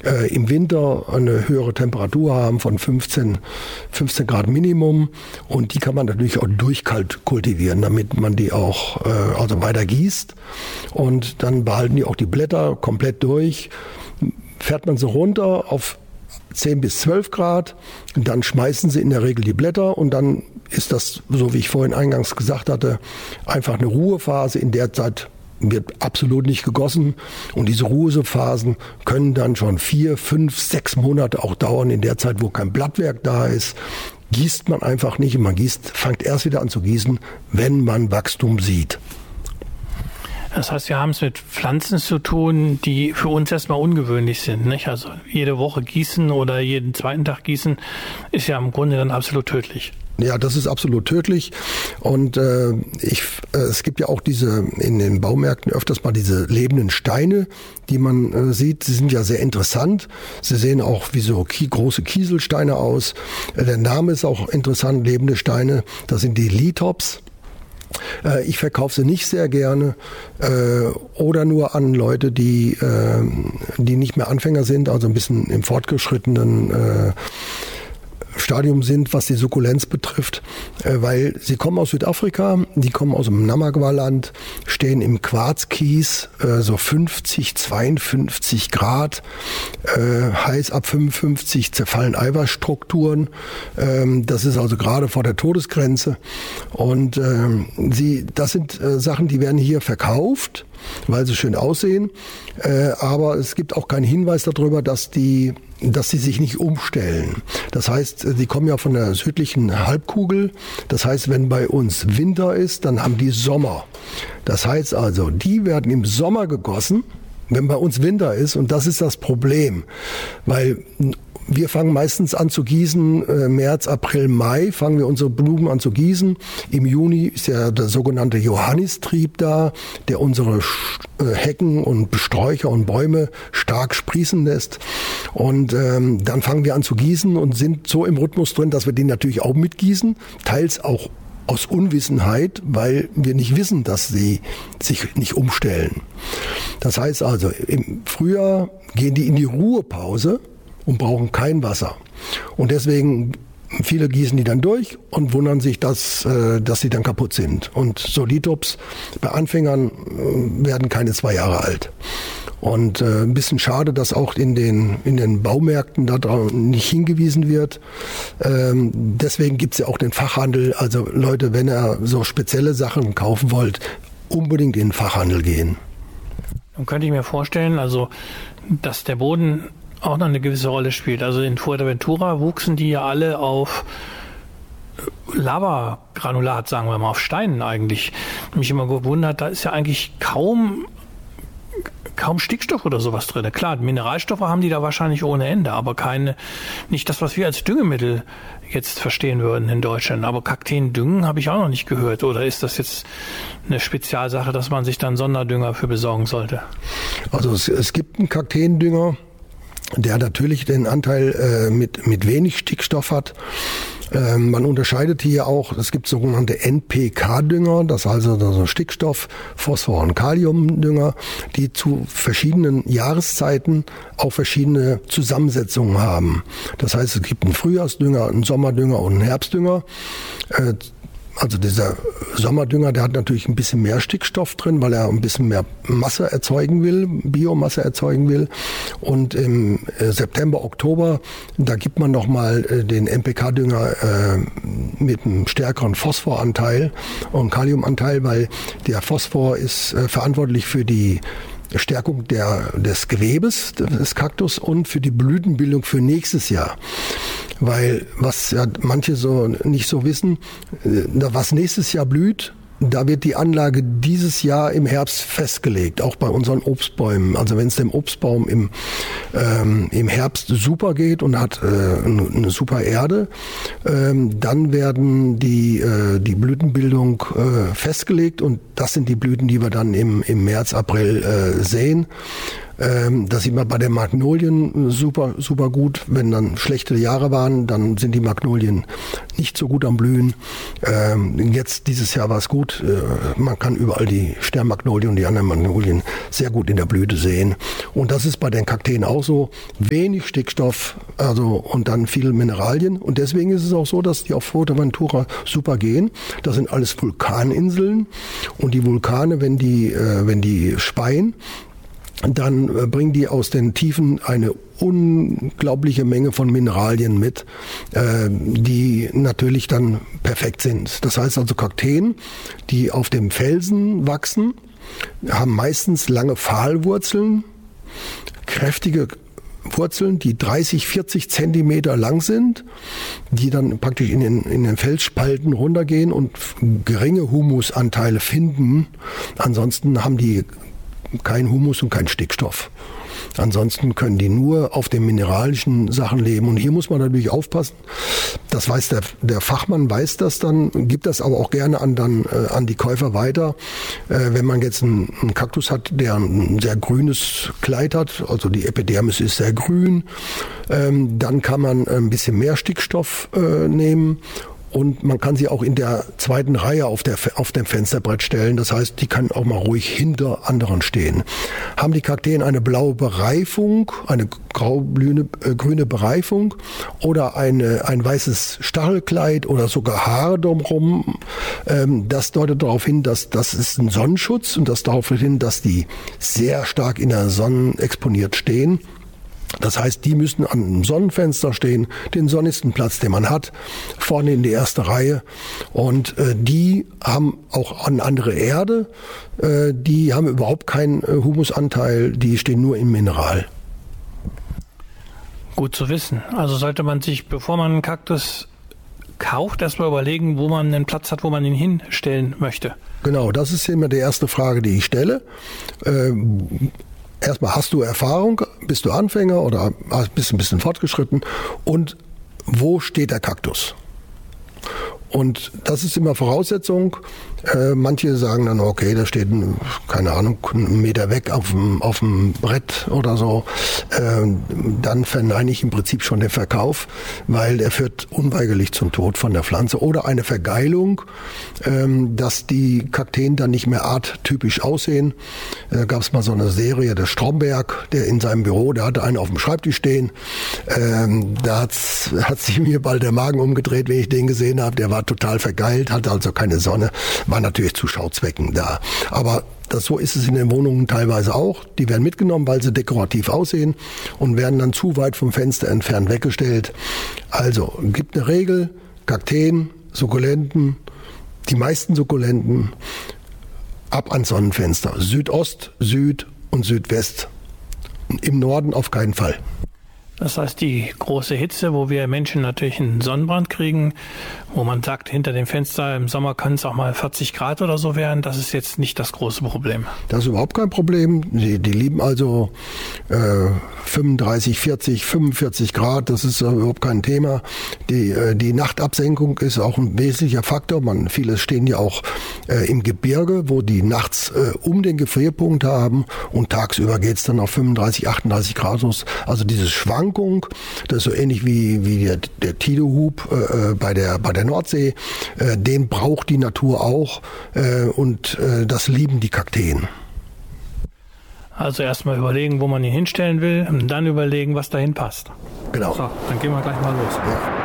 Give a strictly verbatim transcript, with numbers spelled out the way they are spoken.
äh, im Winter eine höhere Temperatur haben von fünfzehn, fünfzehn Grad Minimum, und die kann man natürlich auch durchkultivieren, damit man die auch äh, also weiter gießt, und dann behalten die auch die Blätter komplett durch. Fährt man sie runter auf zehn bis zwölf Grad, und dann schmeißen sie in der Regel die Blätter, und dann ist das, so wie ich vorhin eingangs gesagt hatte, einfach eine Ruhephase. In der Zeit wird absolut nicht gegossen, und diese Ruhephasen können dann schon vier, fünf, sechs Monate auch dauern. In der Zeit, wo kein Blattwerk da ist, gießt man einfach nicht, und man gießt, fängt erst wieder an zu gießen, wenn man Wachstum sieht. Das heißt, wir haben es mit Pflanzen zu tun, die für uns erstmal ungewöhnlich sind, nicht? Also jede Woche gießen oder jeden zweiten Tag gießen ist ja im Grunde dann absolut tödlich. Ja, das ist absolut tödlich, und äh, ich, äh, es gibt ja auch diese in den Baumärkten öfters mal diese lebenden Steine, die man äh, sieht. Sie sind ja sehr interessant. Sie sehen auch wie so kie- große Kieselsteine aus. Äh, der Name ist auch interessant, lebende Steine. Das sind die Lithops. Äh, ich verkaufe sie nicht sehr gerne äh, oder nur an Leute, die, äh, die nicht mehr Anfänger sind, also ein bisschen im fortgeschrittenen äh, Stadium sind, was die Sukkulenz betrifft, äh, weil sie kommen aus Südafrika, die kommen aus dem Namaqua-Land, stehen im Quarzkies, äh, so fünfzig, zweiundfünfzig Grad, äh, heiß ab fünfundfünfzig, zerfallen Eiweißstrukturen. Ähm, das ist also gerade vor der Todesgrenze, und ähm, sie, das sind äh, Sachen, die werden hier verkauft, weil sie schön aussehen, äh, aber es gibt auch keinen Hinweis darüber, dass die dass sie sich nicht umstellen. Das heißt, die kommen ja von der südlichen Halbkugel. Das heißt, wenn bei uns Winter ist, dann haben die Sommer. Das heißt also, die werden im Sommer gegossen, wenn bei uns Winter ist. Und das ist das Problem, weil wir fangen meistens an zu gießen, äh, März, April, Mai fangen wir unsere Blumen an zu gießen. Im Juni ist ja der sogenannte Johannistrieb da, der unsere äh, Hecken und Sträucher und Bäume stark sprießen lässt. Und ähm, dann fangen wir an zu gießen und sind so im Rhythmus drin, dass wir den natürlich auch mitgießen, teils auch aus Unwissenheit, weil wir nicht wissen, dass sie sich nicht umstellen. Das heißt also, im Frühjahr gehen die in die Ruhepause und brauchen kein Wasser. Und deswegen, viele gießen die dann durch und wundern sich, dass, äh, dass sie dann kaputt sind. Und so Lithops bei Anfängern äh, werden keine zwei Jahre alt. Und äh, ein bisschen schade, dass auch in den, in den Baumärkten da nicht hingewiesen wird. Ähm, deswegen gibt's ja auch den Fachhandel. Also Leute, wenn ihr so spezielle Sachen kaufen wollt, unbedingt in den Fachhandel gehen. Dann könnte ich mir vorstellen, also dass der Boden auch noch eine gewisse Rolle spielt. Also in Fuerteventura wuchsen die ja alle auf Lavagranulat, sagen wir mal, auf Steinen eigentlich. Mich immer gewundert, da ist ja eigentlich kaum kaum Stickstoff oder sowas drin. Klar, Mineralstoffe haben die da wahrscheinlich ohne Ende, aber keine, nicht das, was wir als Düngemittel jetzt verstehen würden in Deutschland. Aber Kakteendüngen habe ich auch noch nicht gehört. Oder ist das jetzt eine Spezialsache, dass man sich dann Sonderdünger für besorgen sollte? Also es, es gibt einen Kakteendünger, der natürlich den Anteil äh, mit, mit wenig Stickstoff hat. Ähm, man unterscheidet hier auch, es gibt sogenannte N P K-Dünger, das heißt also Stickstoff, Phosphor- und Kaliumdünger, die zu verschiedenen Jahreszeiten auch verschiedene Zusammensetzungen haben. Das heißt, es gibt einen Frühjahrsdünger, einen Sommerdünger und einen Herbstdünger. Äh, Also dieser Sommerdünger, der hat natürlich ein bisschen mehr Stickstoff drin, weil er ein bisschen mehr Masse erzeugen will, Biomasse erzeugen will. Und im September, Oktober, da gibt man nochmal den N P K-Dünger äh, mit einem stärkeren Phosphoranteil und Kaliumanteil, weil der Phosphor ist äh, verantwortlich für die Stärkung der, des Gewebes des Kaktus und für die Blütenbildung für nächstes Jahr. Weil, was ja manche so nicht so wissen, was nächstes Jahr blüht, da wird die Anlage dieses Jahr im Herbst festgelegt, auch bei unseren Obstbäumen. Also wenn es dem Obstbaum im, ähm, im Herbst super geht und hat äh, eine super Erde, ähm, dann werden die, äh, die Blütenbildung äh, festgelegt und das sind die Blüten, die wir dann im, im März, April äh, sehen. Ähm, das sieht man bei den Magnolien super, super gut. Wenn dann schlechte Jahre waren, dann sind die Magnolien nicht so gut am Blühen. Ähm, jetzt, dieses Jahr war es gut. Äh, man kann überall die Sternmagnolien und die anderen Magnolien sehr gut in der Blüte sehen. Und das ist bei den Kakteen auch so. Wenig Stickstoff, also und dann viel Mineralien. Und deswegen ist es auch so, dass die auf Fuerteventura super gehen. Das sind alles Vulkaninseln. Und die Vulkane, wenn die, äh, wenn die speien, dann äh, bringen die aus den Tiefen eine unglaubliche Menge von Mineralien mit, äh, die natürlich dann perfekt sind. Das heißt also Kakteen, die auf dem Felsen wachsen, haben meistens lange Pfahlwurzeln, kräftige Wurzeln, die dreißig, vierzig Zentimeter lang sind, die dann praktisch in den, in den Felsspalten runtergehen und geringe Humusanteile finden. Ansonsten haben die kein Humus und kein Stickstoff. Ansonsten können die nur auf den mineralischen Sachen leben. Und hier muss man natürlich aufpassen. Das weiß der, der Fachmann, weiß das dann, gibt das aber auch gerne an, dann, äh, an die Käufer weiter. Äh, wenn man jetzt einen, einen Kaktus hat, der ein sehr grünes Kleid hat, also die Epidermis ist sehr grün, ähm, dann kann man ein bisschen mehr Stickstoff äh, nehmen. Und man kann sie auch in der zweiten Reihe auf, der, auf dem Fensterbrett stellen. Das heißt, die kann auch mal ruhig hinter anderen stehen. Haben die Kakteen eine blaue Bereifung, eine grau-grüne äh, grüne Bereifung oder eine, ein weißes Stachelkleid oder sogar Haare drumherum, ähm, das deutet darauf hin, dass das ist ein Sonnenschutz und das darauf hin, dass die sehr stark in der Sonne exponiert stehen. Das heißt, die müssen an einem Sonnenfenster stehen, den sonnigsten Platz, den man hat, vorne in die erste Reihe. Und äh, die haben auch eine andere Erde, äh, die haben überhaupt keinen äh, Humusanteil, die stehen nur im Mineral. Gut zu wissen. Also sollte man sich, bevor man einen Kaktus kauft, erstmal überlegen, wo man einen Platz hat, wo man ihn hinstellen möchte. Genau, das ist immer die erste Frage, die ich stelle. Ähm, Erstmal, hast du Erfahrung, bist du Anfänger oder bist du ein bisschen fortgeschritten und wo steht der Kaktus? Und das ist immer Voraussetzung. Äh, manche sagen dann, okay, da steht, keine Ahnung, einen Meter weg auf dem, auf dem Brett oder so. Äh, dann verneine ich im Prinzip schon den Verkauf, weil er führt unweigerlich zum Tod von der Pflanze. Oder eine Vergeilung, äh, dass die Kakteen dann nicht mehr arttypisch aussehen. Da äh, gab es mal so eine Serie, der Stromberg, der in seinem Büro, der hatte einen auf dem Schreibtisch stehen. Äh, da hat's, hat sich mir bald der Magen umgedreht, wenn ich den gesehen habe. Der war total vergeilt, hatte also keine Sonne, war natürlich zu Schauzwecken da. Aber das, so ist es in den Wohnungen teilweise auch. Die werden mitgenommen, weil sie dekorativ aussehen und werden dann zu weit vom Fenster entfernt weggestellt. Also, gibt eine Regel, Kakteen, Sukkulenten, die meisten Sukkulenten ab ans Sonnenfenster. Südost, Süd und Südwest. Im Norden auf keinen Fall. Das heißt, die große Hitze, wo wir Menschen natürlich einen Sonnenbrand kriegen, wo man sagt, hinter dem Fenster im Sommer können es auch mal vierzig Grad oder so werden, das ist jetzt nicht das große Problem. Das ist überhaupt kein Problem. Die, die lieben also äh, fünfunddreißig, vierzig, fünfundvierzig Grad, das ist äh, überhaupt kein Thema. Die, äh, die Nachtabsenkung ist auch ein wesentlicher Faktor. Man, viele stehen ja auch äh, im Gebirge, wo die nachts äh, um den Gefrierpunkt haben und tagsüber geht es dann auf fünfunddreißig, achtunddreißig Grad. Also dieses Schwank, das ist so ähnlich wie, wie der, der Tidehub äh, bei, der, bei der Nordsee. Äh, den braucht die Natur auch äh, und äh, das lieben die Kakteen. Also erstmal überlegen, wo man ihn hinstellen will und dann überlegen, was dahin passt. Genau. So, dann gehen wir gleich mal los. Ja.